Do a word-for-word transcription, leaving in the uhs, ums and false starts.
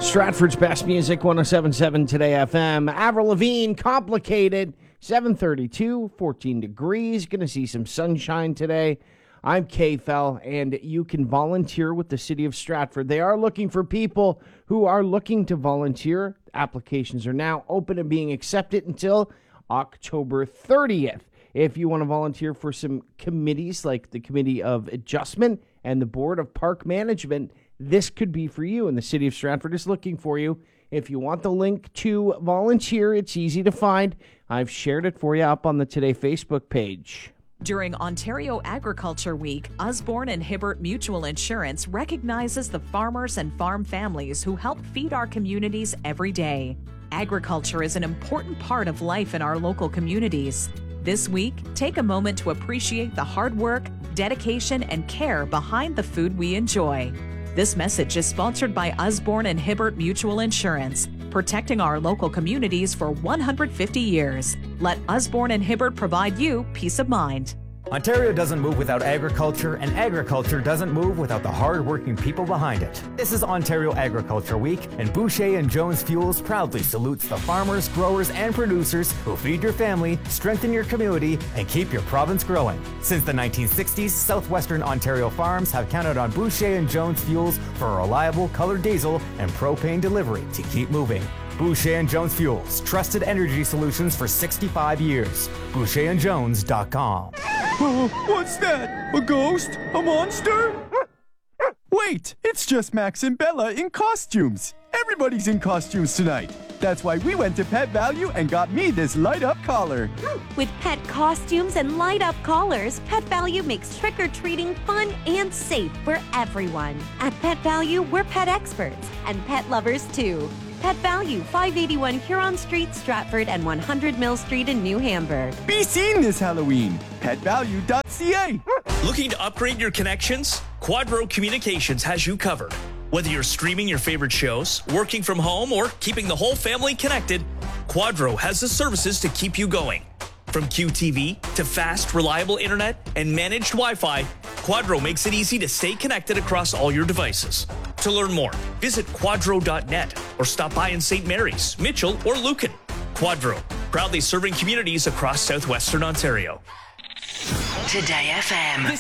Stratford's best music, one oh seven point seven Today F M. Avril Lavigne, Complicated, seven thirty-two, fourteen degrees. Going to see some sunshine today. I'm K-Fel, and you can volunteer with the city of Stratford. They are looking for people who are looking to volunteer. Applications are now open and being accepted until October thirtieth. If you want to volunteer for some committees like the Committee of Adjustment and the Board of Park Management, this could be for you, and the city of Stratford is looking for you. If you want the link to volunteer, it's easy to find. I've shared it for you up on the Today Facebook page. During Ontario Agriculture Week, Usborne and Hibbert Mutual Insurance recognizes the farmers and farm families who help feed our communities every day. Agriculture is an important part of life in our local communities. This week, take a moment to appreciate the hard work, dedication, and care behind the food we enjoy. This message is sponsored by Usborne and Hibbert Mutual Insurance, protecting our local communities for one hundred fifty years. Let Usborne and Hibbert provide you peace of mind. Ontario doesn't move without agriculture, and agriculture doesn't move without the hard-working people behind it. This is Ontario Agriculture Week, and Boucher and Jones Fuels proudly salutes the farmers, growers, and producers who feed your family, strengthen your community, and keep your province growing. Since the nineteen sixties, Southwestern Ontario farms have counted on Boucher and Jones Fuels for a reliable colored diesel and propane delivery to keep moving. Boucher and Jones Fuels, trusted energy solutions for sixty-five years. Boucher and Jones dot com. Oh, what's that? A ghost? A monster? Wait, it's just Max and Bella in costumes. Everybody's in costumes tonight. That's why we went to Pet Value and got me this light-up collar. With pet costumes and light-up collars, Pet Value makes trick-or-treating fun and safe for everyone. At Pet Value, we're pet experts and pet lovers too. Pet Value, five eighty-one Huron Street, Stratford, and one hundred Mill Street in New Hamburg. Be seen this Halloween. pet value dot c a. Looking to upgrade your connections? Quadro Communications has you covered. Whether you're streaming your favorite shows, working from home, or keeping the whole family connected, Quadro has the services to keep you going. From Q T V to fast, reliable internet and managed Wi-Fi, Quadro makes it easy to stay connected across all your devices. To learn more, visit quadro dot net or stop by in Saint Mary's, Mitchell, or Lucan. Quadro, proudly serving communities across southwestern Ontario. Today F M.